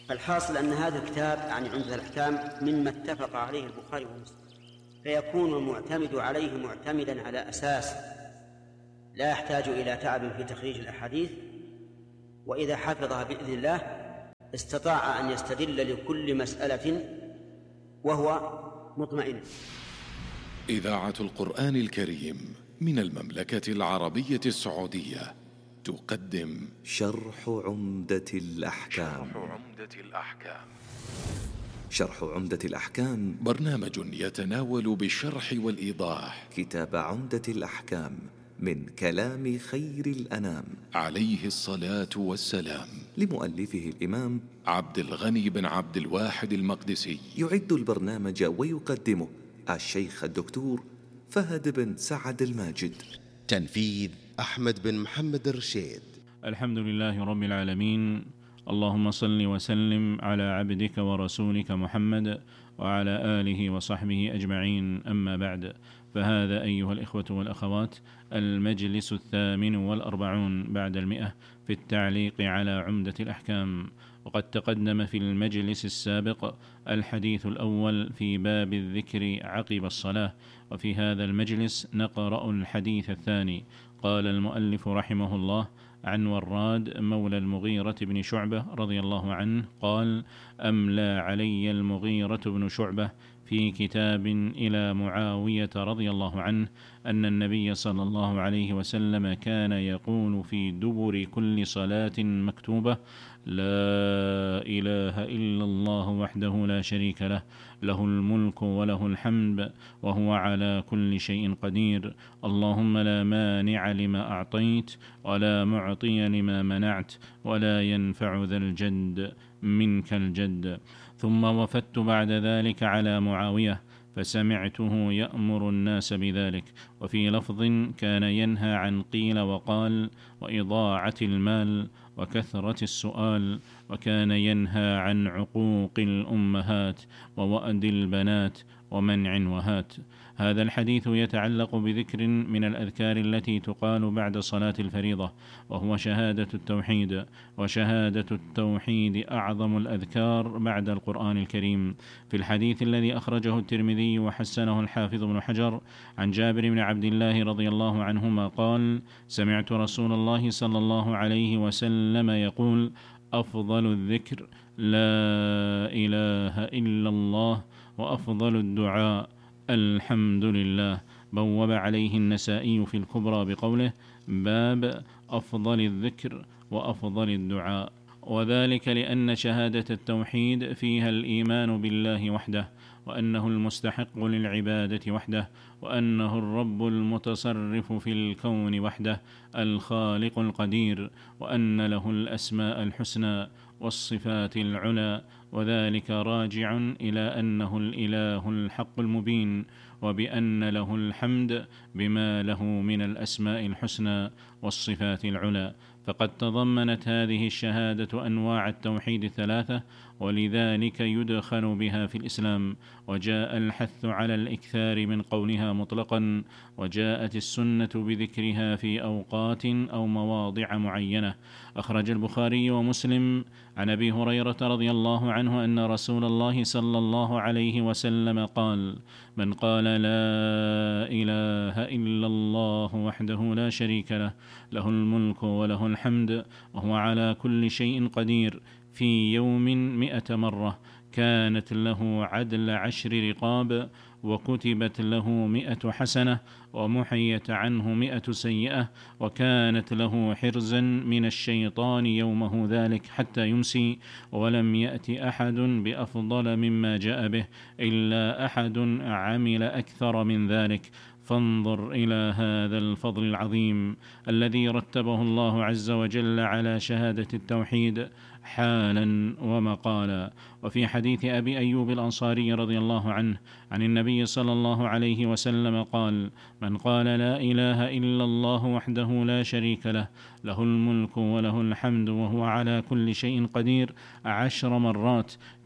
الحاصل أن هذا الكتاب يعني عمدة الأحكام مما اتفق عليه البخاري ومسلم، فيكون المعتمد عليه معتمدا على أساس لا يحتاج إلى تعب في تخريج الأحاديث، وإذا حفظها بإذن الله استطاع أن يستدل لكل مسألة وهو مطمئن. إذاعة القرآن الكريم من المملكة العربية السعودية تقدم شرح عمدة الأحكام. شرح عمدة الأحكام برنامج يتناول بالشرح والإيضاح كتاب عمدة الأحكام من كلام خير الأنام عليه الصلاة والسلام، لمؤلفه الإمام عبد الغني بن عبد الواحد المقدسي. يعد البرنامج ويقدمه الشيخ الدكتور فهد بن سعد الماجد. تنفيذ أحمد بن محمد الرشيد. الحمد لله رب العالمين، اللهم صل وسلم على عبدك ورسولك محمد وعلى آله وصحبه أجمعين، أما بعد، فهذا أيها الإخوة والأخوات المجلس 48 بعد 100 في التعليق على عمدة الأحكام. وقد تقدم في المجلس السابق الحديث الأول في باب الذكر عقب الصلاة، وفي هذا المجلس نقرأ الحديث الثاني. قال المؤلف رحمه الله: عن وراد مولى المغيرة بن شعبة رضي الله عنه قال: أملى علي المغيرة بن شعبة في كتاب إلى معاوية رضي الله عنه أن النبي صلى الله عليه وسلم كان يقول في دبر كل صلاة مكتوبة: لا إله إلا الله وحده لا شريك له، له الملك وله الحمد وهو على كل شيء قدير، اللهم لا مانع لما أعطيت ولا معطي لما منعت ولا ينفع ذا الجد منك الجد. ثم وفدت بعد ذلك على معاوية فسمعته يأمر الناس بذلك، وفي لفظ كان ينهى عن قيل وقال وإضاعة المال وكثرة السؤال، وكان ينهى عن عقوق الأمهات ووأد البنات ومنع وهات. هذا الحديث يتعلق بذكر من الأذكار التي تقال بعد صلاة الفريضة، وهو شهادة التوحيد، وشهادة التوحيد أعظم الأذكار بعد القرآن الكريم. في الحديث الذي أخرجه الترمذي وحسنه الحافظ بن حجر عن جابر بن عبد الله رضي الله عنهما قال: سمعت رسول الله صلى الله عليه وسلم يقول: أفضل الذكر لا إله إلا الله، وأفضل الدعاء الحمد لله. بوب عليه النسائي في الكبرى بقوله: باب أفضل الذكر وأفضل الدعاء، وذلك لأن شهادة التوحيد فيها الإيمان بالله وحده، وأنه المستحق للعبادة وحده، وأنه الرب المتصرف في الكون وحده الخالق القدير، وأن له الأسماء الحسنى والصفات العلى، وذلك راجع إلى أنه الإله الحق المبين، وبأن له الحمد بما له من الأسماء الحسنى والصفات العلى. فقد تضمنت هذه الشهادة أنواع التوحيد الثلاثة، ولذلك يدخل بها في الإسلام، وجاء الحث على الإكثار من قولها مطلقا، وجاءت السنة بذكرها في أوقات أو مواضع معينة. أخرج البخاري ومسلم عن أبي هريرة رضي الله عنه أن رسول الله صلى الله عليه وسلم قال: من قال لا إله إلا الله وحده لا شريك له، له الملك وله الحمد وهو على كل شيء قدير، في يوم 100 مرة، كانت له عدل 10 رقاب، وكتبت له 100 حسنة، ومحيت عنه 100 سيئة، وكانت له حرزا من الشيطان يومه ذلك حتى يمسي، ولم يأت أحد بأفضل مما جاء به إلا أحد عمل أكثر من ذلك. فانظر إلى هذا الفضل العظيم الذي رتبه الله عز وجل على شهادة التوحيد حالا ومقالا. وفي حديث أبي أيوب الأنصاري رضي الله عنه عن النبي صلى الله عليه وسلم قال: من قال لا إله إلا الله وحده لا شريك له، له الملك وله الحمد وهو على كل شيء قدير 10 مرات،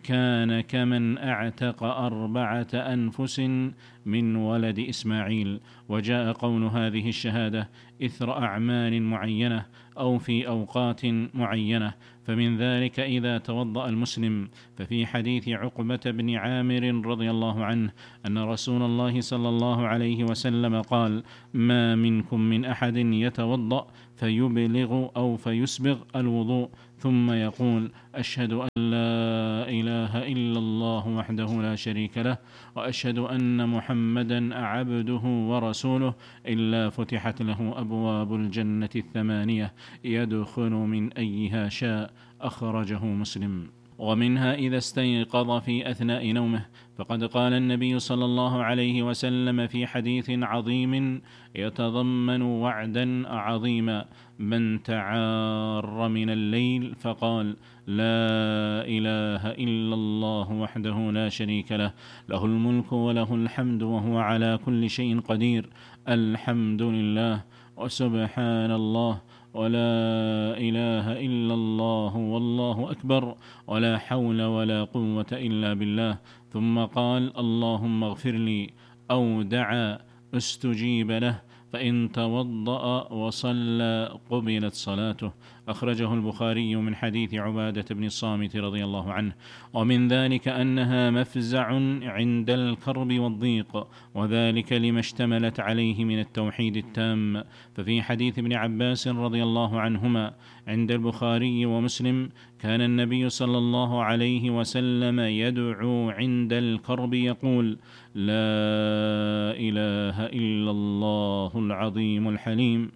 كان كمن أعتق 4 أنفس من ولد إسماعيل. وجاء قول هذه الشهادة إثر أعمال معينة أو في أوقات معينة، فمن ذلك إذا توضأ المسلم، ففي حديث عقبة بن عامر رضي الله عنه أن رسول الله صلى الله عليه وسلم قال: ما منكم من أحد يتوضأ فيبلغ أو فيسبغ الوضوء ثم يقول: أشهد أن لا إله إلا الله وحده لا شريك له وأشهد أن محمدا عبده ورسوله، إلا فتحت له أبواب الجنة 8 يدخل من أيها شاء. أخرجه مسلم. ومنها إذا استيقظ في أثناء نومه، فقد قال النبي صلى الله عليه وسلم في حديث عظيم يتضمن وعدا عظيما: من تعار من الليل فقال: لا إله إلا الله وحده لا شريك له، له الملك وله الحمد وهو على كل شيء قدير، الحمد لله وسبحان الله ولا إله إلا الله والله أكبر ولا حول ولا قوة إلا بالله، ثم قال: اللهم اغفر لي، أو دعا استجيب له، فإن توضأ وصلى قبلت صلاته. أخرجه البخاري من حديث عبادة بن الصامت رضي الله عنه. ومن ذلك أنها مفزع عند الكرب والضيق، وذلك لما اشتملت عليه من التوحيد التام. ففي حديث ابن عباس رضي الله عنهما عند البخاري ومسلم: كان النبي صلى الله عليه وسلم يدعو عند الكرب يقول: لا إله إلا الله العظيم الحليم،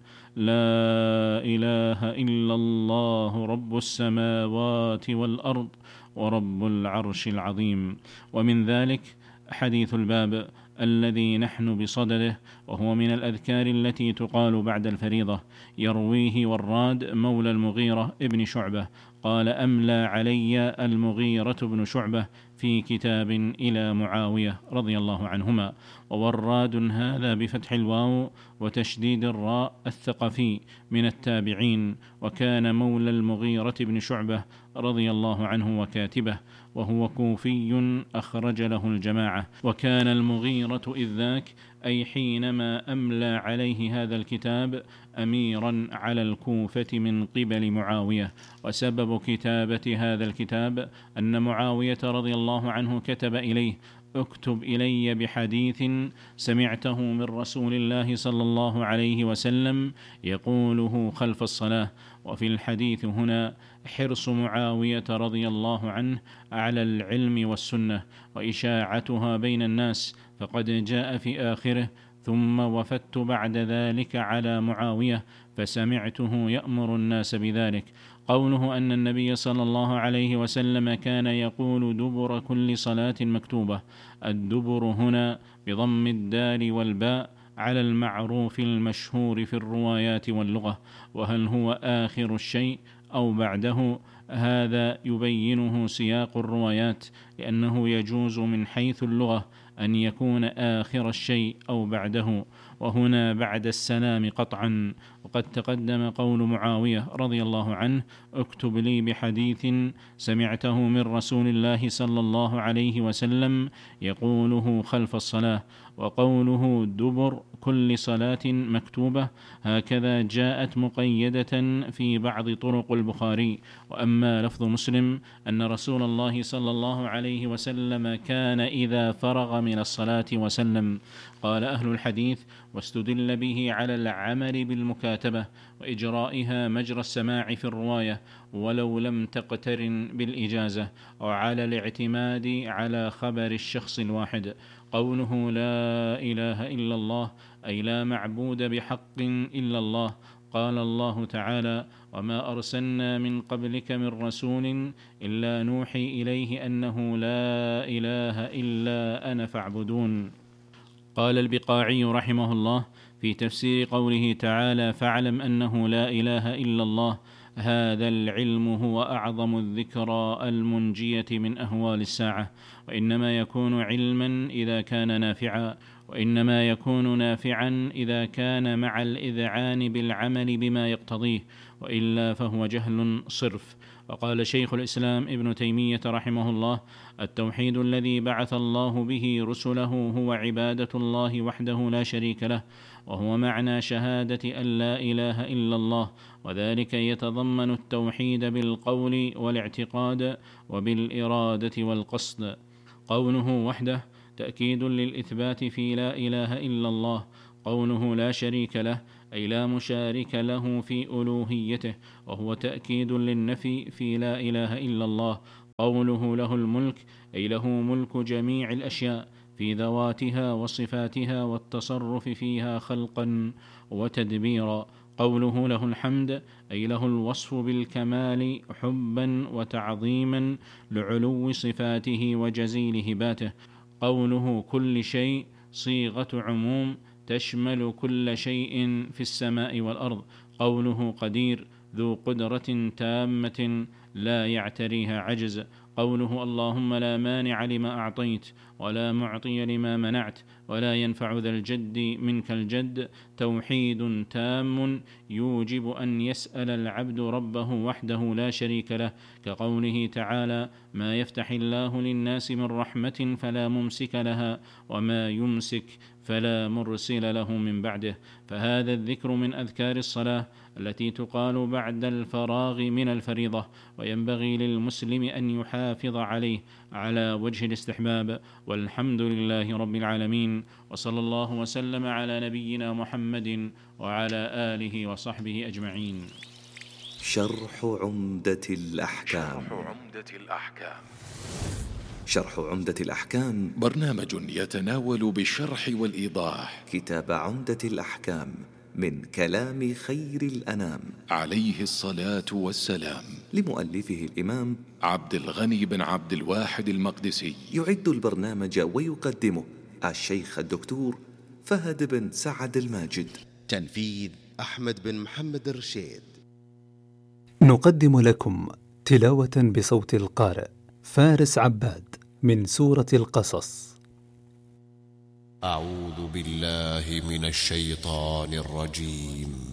لا إله إلا الله رب السماوات والأرض ورب العرش العظيم. ومن ذلك حديث الباب الذي نحن بصدده، وهو من الأذكار التي تقال بعد الفريضة. يرويه وراد مولى المغيرة ابن شعبة قال: أملى علي المغيرة بن شعبة في كتاب إلى معاوية رضي الله عنهما. ووراد هذا بفتح الواو وتشديد الراء الثقفي من التابعين، وكان مولى المغيرة بن شعبة رضي الله عنه وكاتبه، وهو كوفي أخرج له الجماعة. وكان المغيرة إذ ذاك، أي حينما أملى عليه هذا الكتاب، أميرا على الكوفة من قبل معاوية. وسبب كتابة هذا الكتاب أن معاوية رضي الله عنه كتب إليه: اكتب إلي بحديث سمعته من رسول الله صلى الله عليه وسلم يقوله خلف الصلاة. وفي الحديث هنا حرص معاوية رضي الله عنه على العلم والسنة وإشاعتها بين الناس، فقد جاء في آخره: ثم وفدت بعد ذلك على معاوية فسمعته يأمر الناس بذلك. قوله أن النبي صلى الله عليه وسلم كان يقول دبر كل صلاة مكتوبة، الدبر هنا بضم الدال والباء على المعروف المشهور في الروايات واللغة. وهل هو آخر الشيء أو بعده؟ هذا يبينه سياق الروايات، لأنه يجوز من حيث اللغة أن يكون آخر الشيء أو بعده، وهنا بعد السلام قطعا. وقد تقدم قول معاوية رضي الله عنه: اكتب لي بحديث سمعته من رسول الله صلى الله عليه وسلم يقوله خلف الصلاة. وقوله دبر كل صلاة مكتوبة هكذا جاءت مقيدة في بعض طرق البخاري. وأما لفظ مسلم أن رسول الله صلى الله عليه وسلم كان إذا فرغ من الصلاة وسلم. قال أهل الحديث: واستدل به على العمل بالمكاتبة وإجرائها مجرى السماع في الرواية ولو لم تقترن بالإجازة، وعلى الاعتماد على خبر الشخص الواحد. قوله لا إله إلا الله أي لا معبود بحق إلا الله. قال الله تعالى: وما أرسلنا من قبلك من رسول إلا نوحي إليه أنه لا إله إلا أنا فاعبدون. قال البقاعي رحمه الله في تفسير قوله تعالى: فاعلم أنه لا إله إلا الله، هذا العلم هو أعظم الذكرى المنجية من أهوال الساعة، وإنما يكون علما إذا كان نافعا، وإنما يكون نافعا إذا كان مع الإذعان بالعمل بما يقتضيه، وإلا فهو جهل صرف. وقال شيخ الإسلام ابن تيمية رحمه الله: التوحيد الذي بعث الله به رسله هو عبادة الله وحده لا شريك له، وهو معنى شهادة أن لا إله إلا الله، وذلك يتضمن التوحيد بالقول والاعتقاد وبالإرادة والقصد. قوله وحده تأكيد للإثبات في لا إله إلا الله. قوله لا شريك له أي لا مشارك له في ألوهيته، وهو تأكيد للنفي في لا إله إلا الله. قوله له الملك أي له ملك جميع الأشياء في ذواتها وصفاتها والتصرف فيها خلقا وتدبيرا. قوله له الحمد أي له الوصف بالكمال حبا وتعظيما لعلو صفاته وجزيل هباته. قوله كل شيء صيغة عموم تشمل كل شيء في السماء والأرض. قوله قدير ذو قدرة تامة لا يعتريها عجز. قوله اللهم لا مانع لما أعطيت ولا معطي لما منعت ولا ينفع ذا الجد منك الجد. توحيد تام يوجب أن يسأل العبد ربه وحده لا شريك له، كقوله تعالى: ما يفتح الله للناس من رحمة فلا ممسك لها وما يمسك فلا مرسل له من بعده. فهذا الذكر من أذكار الصلاة التي تقال بعد الفراغ من الفريضة، وينبغي للمسلم أن يحافظ عليه على وجه الاستحباب. والحمد لله رب العالمين، وصلى الله وسلم على نبينا محمد وعلى آله وصحبه أجمعين. شرح عمدة الأحكام. شرح عمدة الأحكام برنامج يتناول بالشرح والإيضاح كتاب عمدة الأحكام من كلام خير الأنام عليه الصلاة والسلام، لمؤلفه الإمام عبد الغني بن عبد الواحد المقدسي. يعد البرنامج ويقدمه الشيخ الدكتور فهد بن سعد الماجد. تنفيذ أحمد بن محمد الرشيد. نقدم لكم تلاوة بصوت القارئ فارس عباد من سورة القصص. أعوذ بالله من الشيطان الرجيم.